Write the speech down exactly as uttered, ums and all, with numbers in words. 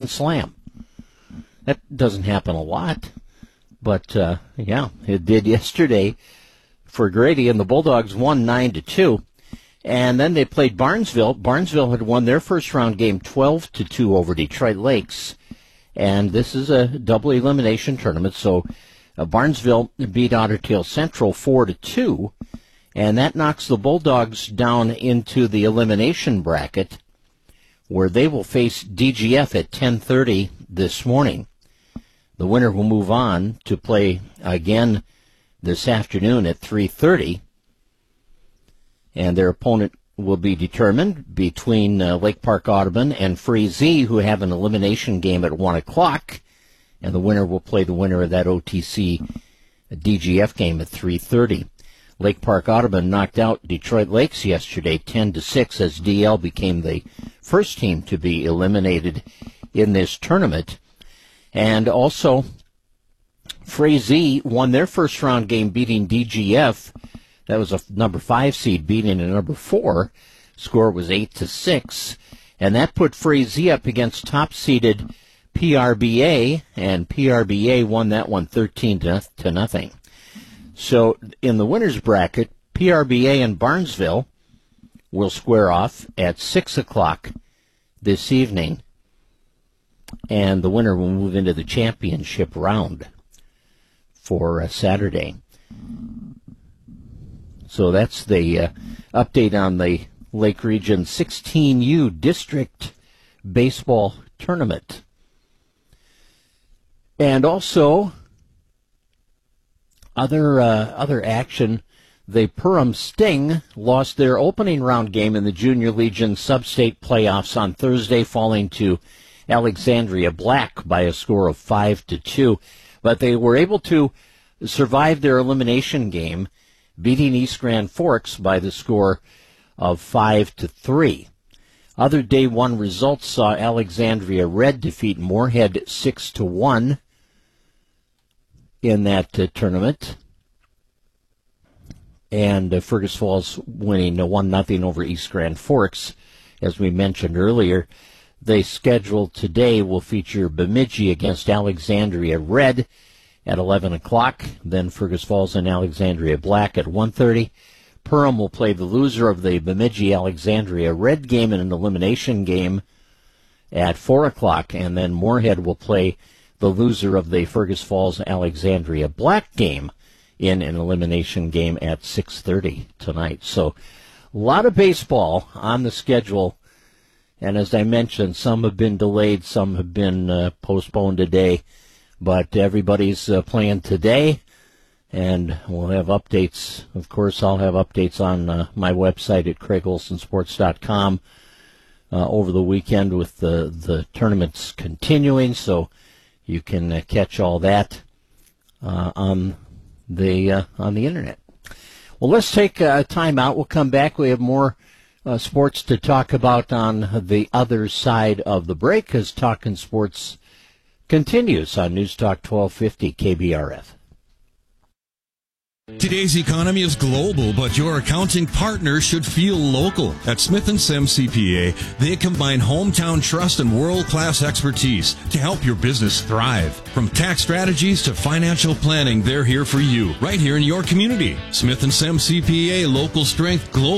grand slam. That doesn't happen a lot, but uh, yeah, it did yesterday for Grady, and the Bulldogs won nine to two. And then they played Barnesville. Barnesville had won their first round game twelve to two over Detroit Lakes, and this is a double elimination tournament. So uh, Barnesville beat Otter Tail Central four to two, and that knocks the Bulldogs down into the elimination bracket, where they will face D G F at ten thirty this morning. The winner will move on to play again this afternoon at three thirty, and their opponent will be determined between uh, Lake Park Audubon and Frazee, who have an elimination game at one o'clock, and the winner will play the winner of that O T C D G F game at three thirty. Lake Park Audubon knocked out Detroit Lakes yesterday ten to six as D L became the first team to be eliminated in this tournament. And also, Frazee won their first round game beating D G F. That was a number five seed beating a number four. Score was eight to six. And that put Frazee up against top seeded P R B A, and P R B A won that one thirteen to nothing. So in the winner's bracket, P R B A and Barnesville will square off at six o'clock this evening, and the winner will move into the championship round for uh, Saturday. So that's the uh, update on the Lake Region sixteen U District Baseball Tournament. And also, other uh, other action, the Perham Sting lost their opening round game in the Junior Legion Sub-State Playoffs on Thursday, falling to Alexandria Black by a score of five to two. But they were able to survive their elimination game, beating East Grand Forks by the score of five to three. Other day one results saw Alexandria Red defeat Moorhead six to one in that uh, tournament, and uh, Fergus Falls winning uh, one nothing over East Grand Forks, as we mentioned earlier. The schedule today will feature Bemidji against Alexandria Red at eleven o'clock, then Fergus Falls and Alexandria Black at one thirty. Perham will play the loser of the Bemidji-Alexandria Red game in an elimination game at four o'clock, and then Moorhead will play the loser of the Fergus Falls-Alexandria Black game in an elimination game at six thirty tonight. So a lot of baseball on the schedule, and as I mentioned, some have been delayed, some have been uh, postponed today, but everybody's uh, playing today, and we'll have updates. Of course, I'll have updates on uh, my website at craig olson sports dot com uh, over the weekend with the, the tournaments continuing, so you can uh, catch all that uh, on the uh, on the internet. Well, let's take a time out. We'll come back. We have more uh, sports to talk about on the other side of the break, as Talkin' Sports continues on News Talk twelve fifty K B R F. Today's economy is global, but your accounting partner should feel local. At Smith and Sem C P A, they combine hometown trust and world-class expertise to help your business thrive. From tax strategies to financial planning, they're here for you, right here in your community. Smith and Sem C P A, local strength, global